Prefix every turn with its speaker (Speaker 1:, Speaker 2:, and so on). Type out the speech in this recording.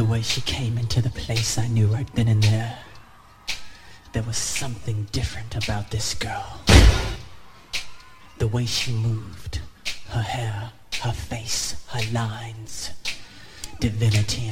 Speaker 1: The way she came into the place, I knew right then and there. There was something different about this girl. The way she moved, her hair, her face, her lines. Divinity